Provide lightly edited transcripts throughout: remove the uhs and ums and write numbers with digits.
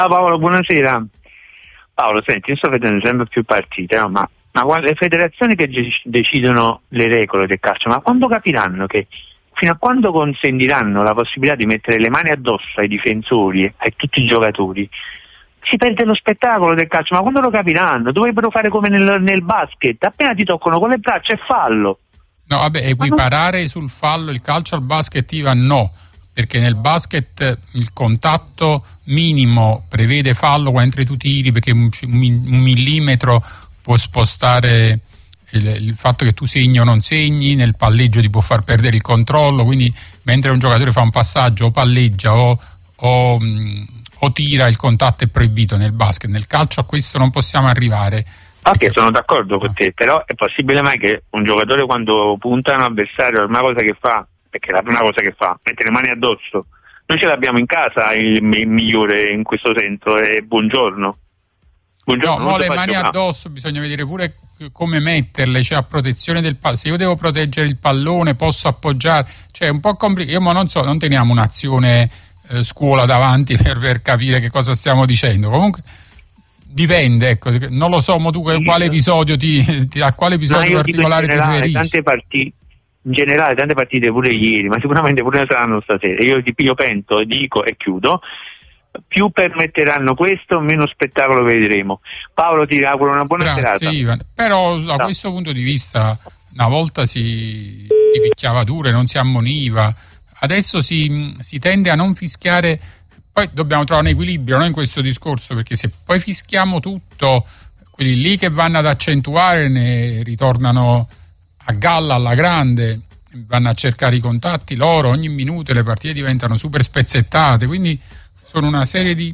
Ciao Paolo, buonasera. Paolo, senti, io sto vedendo sempre più partite, no? Ma le federazioni che decidono le regole del calcio, ma quando capiranno che fino a quando consentiranno la possibilità di mettere le mani addosso ai difensori, a tutti i giocatori, si perde lo spettacolo del calcio? Ma quando lo capiranno? Dovrebbero fare come nel basket, appena ti toccano con le braccia è fallo. No, vabbè, equiparare sul fallo il calcio al basket, Ivan, no, perché nel basket il contatto minimo prevede fallo mentre tu tiri, perché un millimetro può spostare il fatto che tu segni o non segni, nel palleggio ti può far perdere il controllo, quindi mentre un giocatore fa un passaggio o palleggia o tira, il contatto è proibito nel basket. Nel calcio a questo non possiamo arrivare. Ok, sono d'accordo con te, però è possibile mai che un giocatore quando punta a un avversario, la prima cosa che fa, perché è la prima cosa che fa, mette le mani addosso? Noi ce l'abbiamo in casa il migliore in questo senso, è Buongiorno. No, le mani addosso bisogna vedere pure come metterle, cioè a protezione del pallone. Se io devo proteggere il pallone posso appoggiare, cioè è un po' complicato. Io non so, non teniamo un'azione scuola davanti per capire che cosa stiamo dicendo. Comunque dipende, ecco, non lo so, ma tu quale episodio a quale episodio particolare ti riferisci? In generale tante partite pure ieri, ma sicuramente pure ne saranno stasera. Io penso, dico e chiudo, più permetteranno questo, meno spettacolo vedremo. Paolo, ti auguro una buona serata. Ivan. Però da questo punto di vista una volta si picchiava duro, non si ammoniva, adesso si tende a non fischiare. Poi dobbiamo trovare un equilibrio, no, in questo discorso, perché se poi fischiamo tutto, quelli lì che vanno ad accentuare ne ritornano a galla alla grande, vanno a cercare i contatti loro ogni minuto e le partite diventano super spezzettate, quindi sono una serie di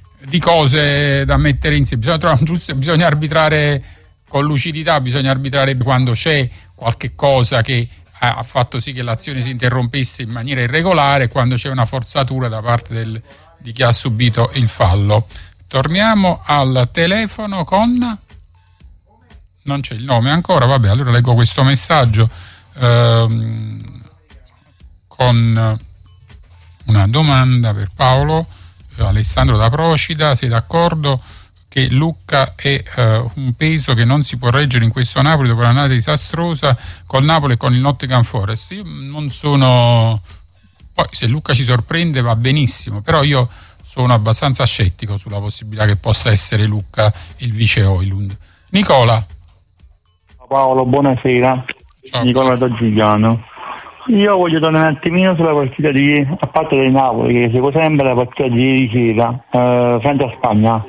cose da mettere insieme. Bisogna trovare un giusto, bisogna arbitrare con lucidità, bisogna arbitrare quando c'è qualche cosa che ha fatto sì che l'azione si interrompesse in maniera irregolare, quando c'è una forzatura da parte di chi ha subito il fallo. Torniamo al telefono con... Non c'è il nome ancora, vabbè, allora leggo questo messaggio con una domanda per Paolo. Alessandro da Procida: sei d'accordo che Lucca è un peso che non si può reggere in questo Napoli dopo l'annata disastrosa col Napoli e con il Nottingham Forest? Io non sono... Poi se Lucca ci sorprende va benissimo, però io sono abbastanza scettico sulla possibilità che possa essere Lucca il vice Højlund. Nicola. Paolo, buonasera. Ciao. Nicola da Giuliano. Io voglio tornare un attimino sulla partita a parte del Napoli, che seguo sempre la partita di ieri sera, Francia-Spagna.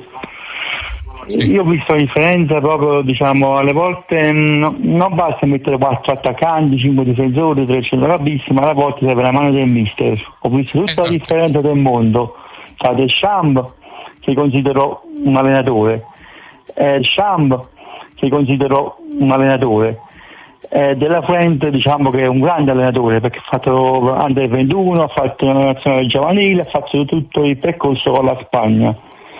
Sì. Io ho visto la differenza proprio, diciamo, alle volte non basta mettere 4 attaccanti, 5 difensori, 3 centrocampisti, ma alle volte serve la mano del mister. Ho visto tutta la differenza del mondo tra Deschamps, che considero un allenatore, Champ, che considero un allenatore, Della Fuente, diciamo che è un grande allenatore, perché ha fatto Under 21, ha fatto una nazionale giovanile, ha fatto tutto il percorso con la Spagna.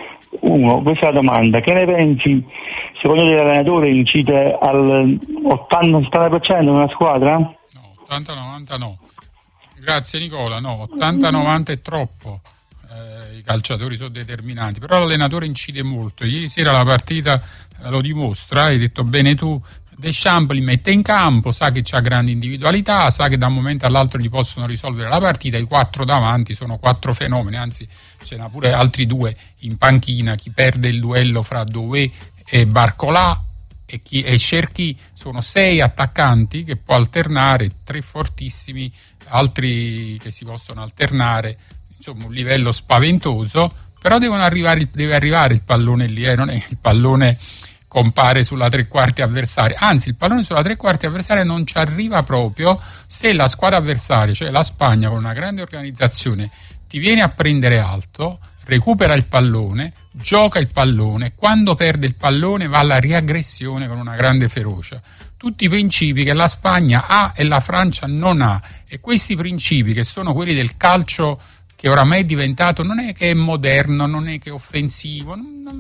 Questa è la domanda: che ne pensi? Secondo te l'allenatore incide al 80-70% in una squadra? No, 80-90 no. Grazie Nicola, no, 80-90 è troppo. I calciatori sono determinanti, però l'allenatore incide molto. Ieri sera la partita lo dimostra, hai detto bene tu. Deschamps li mette in campo, sa che c'ha grandi individualità, sa che da un momento all'altro gli possono risolvere la partita. I 4 davanti sono 4 fenomeni, anzi ce n'ha pure altri 2 in panchina. Chi perde il duello fra Doué e Barcolà e Cherki, sono 6 attaccanti che può alternare, 3 fortissimi, altri che si possono alternare, insomma un livello spaventoso. Però deve arrivare il pallone lì, non è il pallone compare sulla tre quarti avversaria, anzi il pallone sulla tre quarti avversaria non ci arriva proprio se la squadra avversaria, cioè la Spagna con una grande organizzazione, ti viene a prendere alto, recupera il pallone, gioca il pallone, quando perde il pallone va alla riaggressione con una grande ferocia. Tutti i principi che la Spagna ha e la Francia non ha, e questi principi, che sono quelli del calcio che oramai è diventato, non è che è moderno, non è che è offensivo,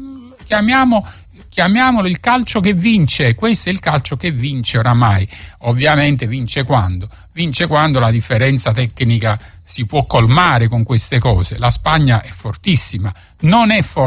chiamiamolo il calcio che vince. Questo è il calcio che vince oramai. Ovviamente vince quando? Vince quando la differenza tecnica si può colmare con queste cose. La Spagna è fortissima, non è forte